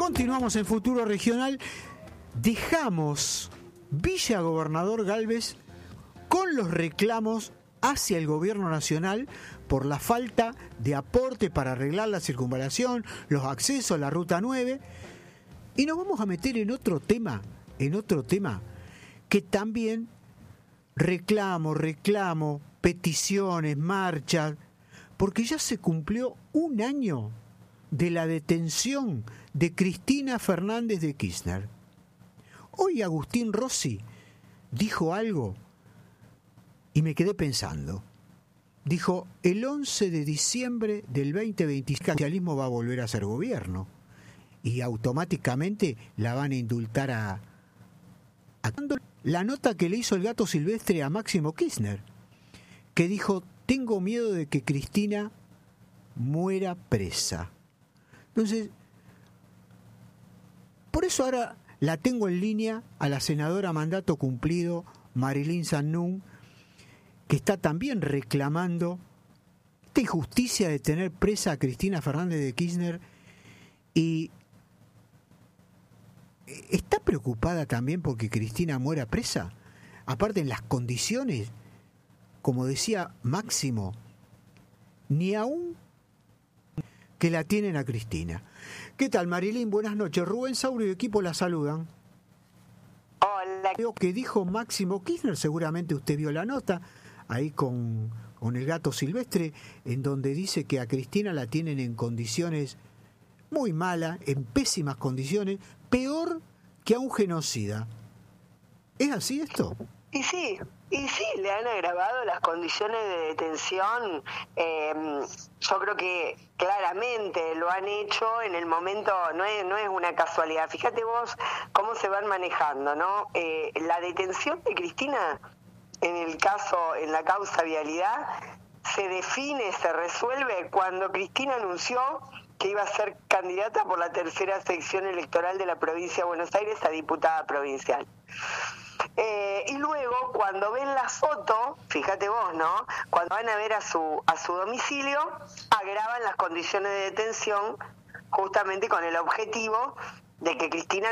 Continuamos en Futuro Regional. Dejamos Villa Gobernador Gálvez con los reclamos hacia el gobierno nacional por la falta de aporte para arreglar la circunvalación, los accesos a la Ruta 9. Y nos vamos a meter en otro tema que también reclamo, peticiones, marchas, porque ya se cumplió un año de la detención de Cristina Fernández de Kirchner. Hoy Agustín Rossi dijo algo y me quedé pensando. Dijo, el 11 de diciembre del 2025 el socialismo va a volver a ser gobierno y automáticamente la van a indultar a la nota que le hizo el Gato Silvestre a Máximo Kirchner, que dijo, tengo miedo de que Cristina muera presa. Entonces, por eso ahora la tengo en línea a la senadora mandato cumplido, Marilyn Sannún, que está también reclamando esta injusticia de tener presa a Cristina Fernández de Kirchner y está preocupada también porque Cristina muera presa. Aparte, en las condiciones, como decía Máximo, ni aún que la tienen a Cristina. ¿Qué tal, Marilyn? Buenas noches. Rubén Saurio y equipo la saludan. Hola. Lo que dijo Máximo Kirchner, seguramente usted vio la nota, ahí con el Gato Silvestre, en donde dice que a Cristina la tienen en condiciones muy malas, en pésimas condiciones, peor que a un genocida. ¿Es así esto? Y sí, le han agravado las condiciones de detención. Yo creo que claramente lo han hecho en el momento, no es una casualidad. Fíjate vos cómo se van manejando, ¿no? La detención de Cristina, en la causa vialidad, se define, se resuelve cuando Cristina anunció que iba a ser candidata por la tercera sección electoral de la provincia de Buenos Aires a diputada provincial. Y luego, cuando ven la foto, fíjate vos, ¿no? Cuando van a ver a su domicilio, agravan las condiciones de detención justamente con el objetivo de que Cristina